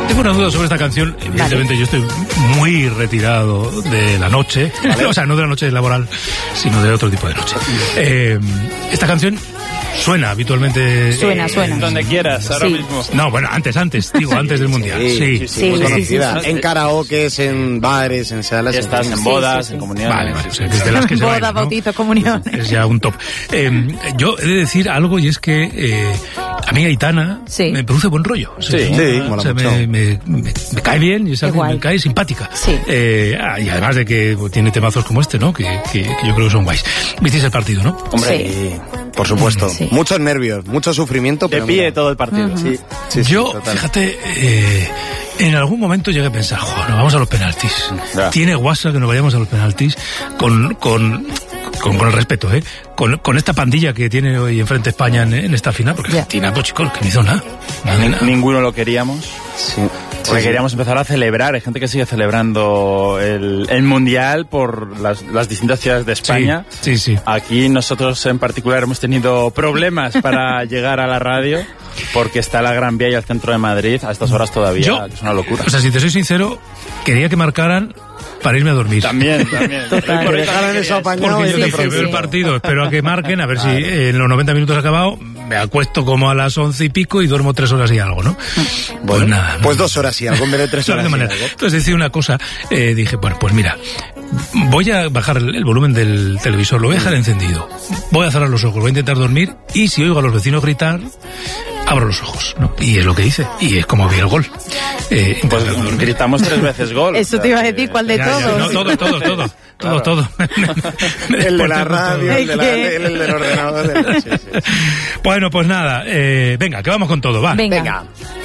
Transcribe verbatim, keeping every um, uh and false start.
Tengo una duda sobre esta canción. Evidentemente, vale. Yo estoy muy retirado de la noche. Vale. O sea, no de la noche laboral, sino de otro tipo de noche. Eh, esta canción suena habitualmente. Suena, eh, suena. Donde quieras, ahora sí. mismo. No, bueno, antes, antes, digo, antes del Mundial. Sí, sí, sí, sí, muy sí, conocida. sí, sí. En karaokes, en bares, en salas. Estás en bodas, sí, sí, sí. en comuniones. Vale, vale, o sea, desde las que se Boda, bailan, ¿no? bautizo, comunión. Es, es ya un top. Eh, yo he de decir algo y es que eh, a mí Aitana sí. me produce buen rollo. O sea, sí, ¿no? sí, o mola sea, mucho. Me, me, me, me cae bien y es alguien, me cae simpática. Sí. Eh, ah, y además de que tiene temazos como este, ¿no? Que, que, que yo creo que son guays. ¿Visteis el partido, no? Hombre, sí. por supuesto. Sí. Muchos nervios, mucho sufrimiento. De pero pie mira. todo el partido. Uh-huh. Sí, sí, sí, yo, total. fíjate, eh, en algún momento llegué a pensar, joder, no, vamos a los penaltis. Ya. Tiene guasa que nos vayamos a los penaltis con, con, con, con el respeto, ¿eh? Con, con esta pandilla que tiene hoy enfrente España en, en esta final, porque Ya. Argentina, pues chicos, que no hizo nada. nada, Ni- nada. Ninguno lo queríamos. Sí. Porque Sí, sí. queríamos empezar a celebrar. Hay gente que sigue celebrando el, el Mundial por las, las distintas ciudades de España. Sí, sí, sí. Aquí nosotros en particular hemos tenido problemas para llegar a la radio porque está la Gran Vía y el centro de Madrid a estas horas todavía, Yo, que es una locura. O sea, si te soy sincero, quería que marcaran para irme a dormir. También, también. Total. Por Que eso dejaran también eso quería apañado Porque y yo te dije, sí, veo sí. el partido, espero a que marquen, a ver si eh, en los noventa minutos ha acabado, me acuesto como a las once y pico y duermo tres horas y algo, ¿no? Bueno, pues nada. pues no. dos horas y algo en vez de tres De horas. alguna y manera. algo. Entonces decía una cosa, eh, dije, bueno, pues mira, voy a bajar el, el volumen del televisor, lo voy a dejar encendido, voy a cerrar los ojos, voy a intentar dormir y si oigo a los vecinos gritar, abro los ojos, ¿no? Y es lo que hice, y es como vi el gol. Eh, Pues intentando dormir. gritamos tres veces gol. Eso te iba a decir, ¿cuál de Ya, ya, todos? no, todo, todo, todo, todo, todo. El de la Por radio, todo. el, de la, el, el del ordenador. El, sí, sí. Bueno, pues nada, eh, venga, que vamos con todo, va. Venga. Venga.